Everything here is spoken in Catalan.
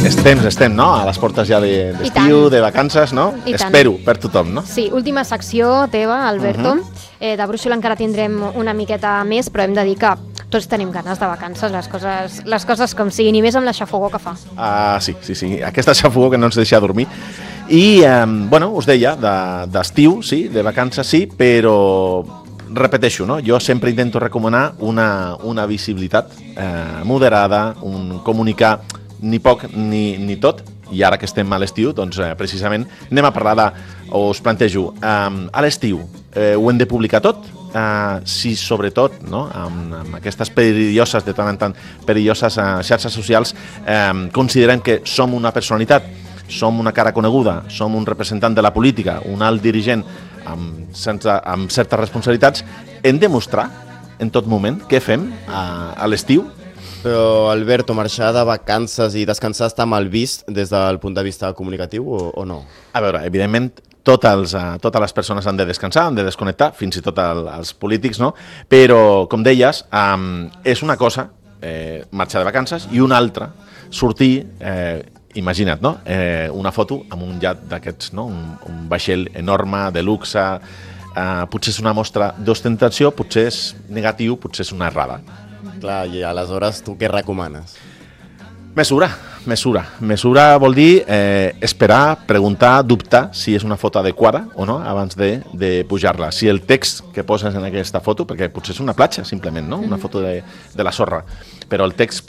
Estem, no? A les portes ja d'estiu, de vacances, no? Espero, per tothom, no? Sí, última secció teva, Alberto. De brúixola encara tindrem una miqueta més, però hem de dir que tots tenim ganes de vacances, les coses com siguin, i més amb la xafogó que fa. Sí. Aquesta xafogó que no ens deixa dormir. I, us deia, d'estiu, sí, de vacances sí, però repeteixo, no? Jo sempre intento recomanar una visibilitat moderada, un comunicar ni poc ni tot, i ara que estem a l'estiu, doncs precisament anem a parlar us plantejo, a l'estiu ho hem de publicar tot? Si sobretot, no, amb aquestes perilloses, de tant en tant, perilloses xarxes socials, considerem que som una personalitat, som una cara coneguda, som un representant de la política, un alt dirigent amb certes responsabilitats, hem de mostrar en tot moment què fem a l'estiu. Però, Alberto, marxar de vacances i descansar està mal vist des del punt de vista comunicatiu o no? A veure, evidentment, totes les persones han de descansar, han de desconnectar, fins i tot els polítics, no? Però, com deies, és una cosa marxar de vacances i una altra sortir, imagina't, no? Una foto amb un iat d'aquests, no? Un vaixell enorme, de luxe, potser és una mostra d'ostentació, potser és negatiu, potser és una errada. Clar, i aleshores tu què recomanes? Mesura. Mesura vol dir esperar, preguntar, dubtar si és una foto adequada o no abans de pujar-la. Si el text que poses en aquesta foto, perquè potser és una platja simplement, no? Una foto de la sorra, però el text